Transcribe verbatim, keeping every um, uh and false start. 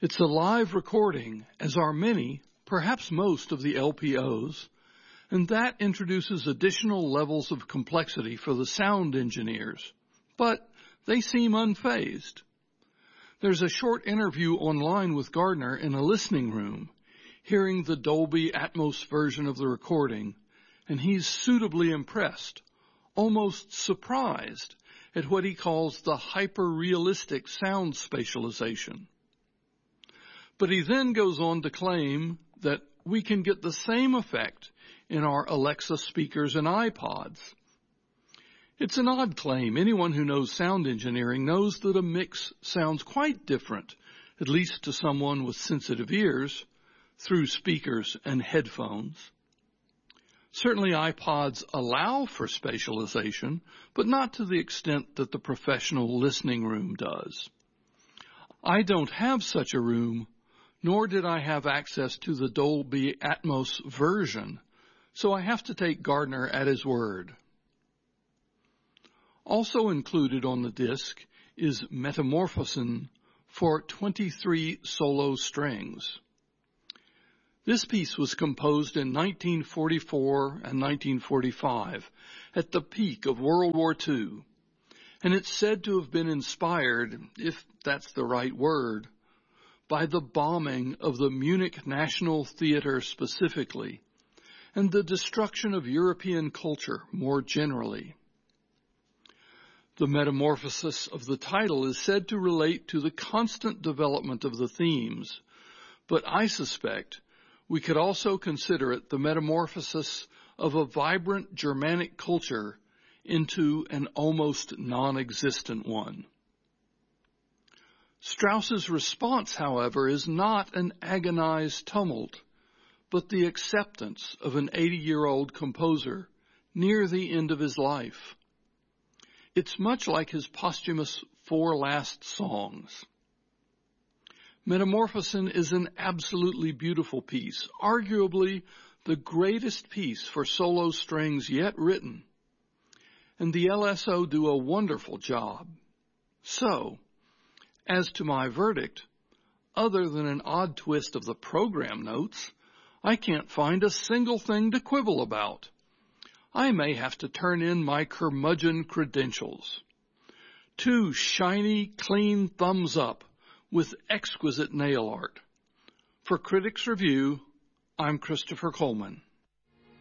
It's a live recording, as are many, perhaps most of the L P Os, and that introduces additional levels of complexity for the sound engineers, but they seem unfazed. There's a short interview online with Gardner in a listening room, hearing the Dolby Atmos version of the recording, and he's suitably impressed, almost surprised at what he calls the hyper-realistic sound spatialization. But he then goes on to claim that we can get the same effect in our Alexa speakers and iPods. It's an odd claim. Anyone who knows sound engineering knows that a mix sounds quite different, at least to someone with sensitive ears, through speakers and headphones. Certainly iPods allow for spatialization, but not to the extent that the professional listening room does. I don't have such a room, nor did I have access to the Dolby Atmos version, so I have to take Gardner at his word. Also included on the disc is Metamorphosen for twenty-three solo strings. This piece was composed in nineteen forty-four and nineteen forty-five, at the peak of World War Two, and it's said to have been inspired, if that's the right word, by the bombing of the Munich National Theatre specifically, and the destruction of European culture more generally. The metamorphosis of the title is said to relate to the constant development of the themes, but I suspect we could also consider it the metamorphosis of a vibrant Germanic culture into an almost non-existent one. Strauss's response, however, is not an agonized tumult, but the acceptance of an eighty-year-old composer near the end of his life. It's much like his posthumous Four Last Songs. Metamorphosen is an absolutely beautiful piece, arguably the greatest piece for solo strings yet written, and the L S O do a wonderful job. So, as to my verdict, other than an odd twist of the program notes, I can't find a single thing to quibble about. I may have to turn in my curmudgeon credentials. Two shiny, clean thumbs up with exquisite nail art. For Critics Review, I'm Christopher Coleman.